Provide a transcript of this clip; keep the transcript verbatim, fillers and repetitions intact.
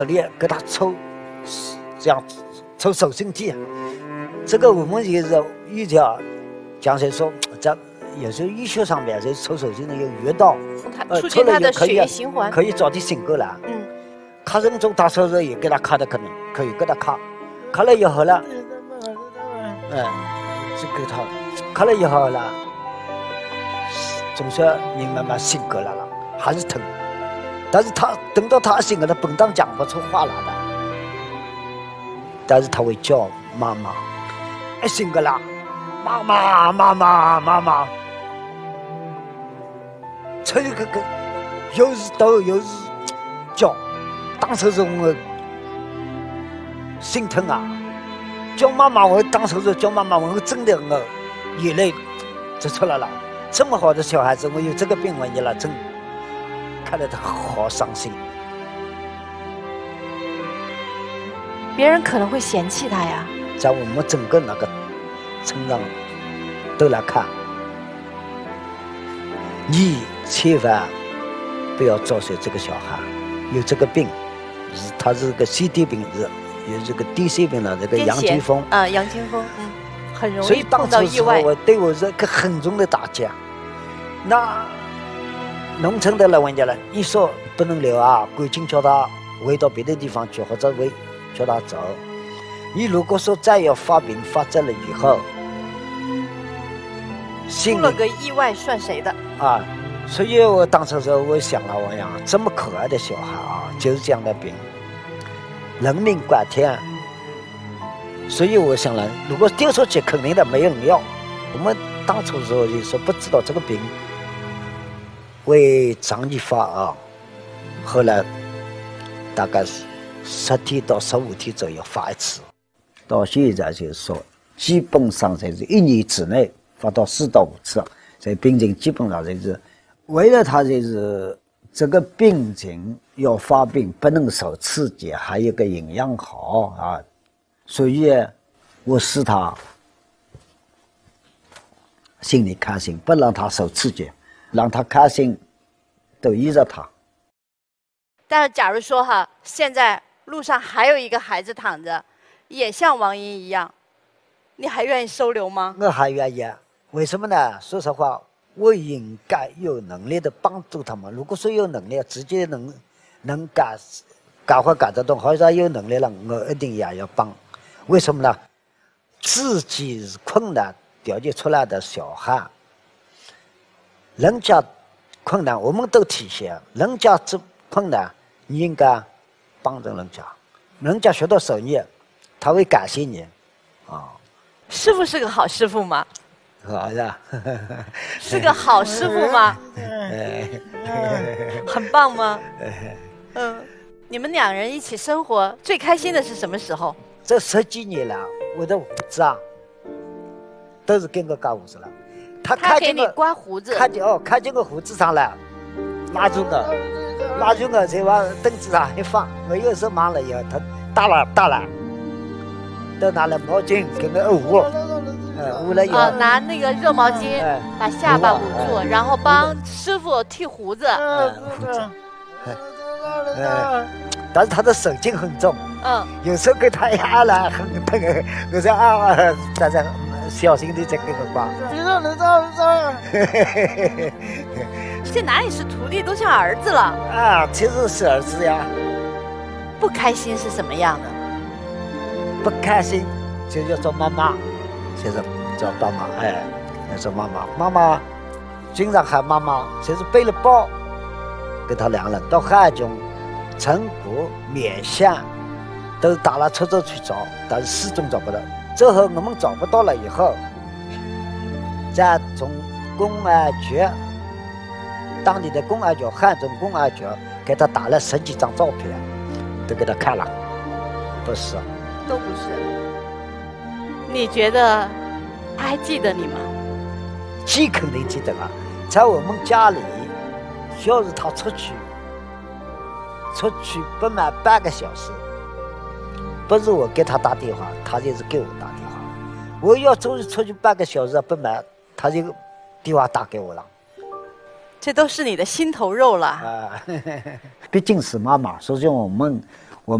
里给他抽，这样抽手身体。这个我们也是医家讲谁说，在有时候医学上面这抽手心的有穴道， 促进他的血液循环， 可以早点醒过来。 嗯， 卡人中大手术也给他卡的可能可以给他卡，卡了以后呢，嗯，就给他卡了以后呢，总算人慢慢醒过来了，还是疼，但是他等到他醒了，他本当讲不出话来的，但是他会叫妈妈，哎，醒过来，妈妈妈妈妈妈，这个个又是抖又是叫，当时是我心疼啊，叫妈妈，我当时是叫妈妈，我真的我眼泪就出来了。这么好的小孩子，我有这个病，我也了，真看得他好伤心。 别人可能会嫌弃他呀， 在我们整个那个村上都来看，你千万不要招惹这个小孩，有这个病，是他是个 C D 病，是有这个 D C 病的这个杨金峰啊，杨金峰，嗯，很容易碰到意外。 我对我是个很重的打击。那农村的老人家了，你说不能留啊，赶紧叫他回到别的地方去，或者回叫他走。你如果说再要发病发作了以后， 出了个意外算谁的啊？所以我当时时候我想了，我想这么可爱的小孩啊，就是这样的病，人命关天。所以我想了，如果丢出去，肯定的没人要。我们当初时候就说不知道这个病会长期发啊，后来大概是十天到十五天左右发一次，到现在就是说，基本上就是一年之内发到四到五次。这病情基本上就是为了他就是这个病情要发病不能受刺激，还有个营养好啊，所以我使他心里开心，不让他受刺激，让他开心，都依着他。 但是假如说哈，现在路上还有一个孩子躺着，也像王英一样，你还愿意收留吗？ 我还愿意，为什么呢？说实话，我应该有能力的帮助他们。如果说有能力，直接能能改改或改得动，或者有能力了，我一定也要帮。为什么呢？自己是困难调节出来的小孩，人家困难我们都体现，人家这困难你应该帮着人家，人家学到手艺他会感谢你啊。 师傅是个好师傅吗？ 好的， 是个好师傅吗？很棒吗？嗯，你们两人一起生活最开心的是什么时候？ 这十几年了，我的胡子啊，都是跟我刮胡子了。他看见我刮胡子， 看见哦，看见我胡子上来，拉住我，拉住我，再往凳子上一放。我有时候忙了以后，他打了打了，都拿了毛巾给我捂，呃，捂了以后， 啊，拿那个热毛巾、嗯、把下巴捂住，嗯、然后帮师傅剃胡子。 嗯，胡子。嗯，但是他的手劲很重。 嗯， 有时候给他压了很疼，我说啊，大家小心的再给我刮。你让你让让。这哪里是徒弟，都像儿子了啊！其实是儿子呀。 不开心是什么样的？ 不开心就要找妈妈，就是找爸妈，哎，要找妈妈。妈妈经常喊妈妈，就是背了包，跟他两人到海中、成都、勉县。都打了出租去找，但是始终找不到。之后我们找不到了以后，再从公安局，当地的公安局、汉中公安局给他打了十几张照片，都给他看了，不是， 都不是。你觉得他还记得你吗？ 记肯定记得啊，在我们家里，要是他出去，出去不满半个小时。不是我给他打电话，他就是给我打电话。我要出去出去半个小时不满，他就电话打给我了。 这都是你的心头肉了啊！毕竟是妈妈，所以我们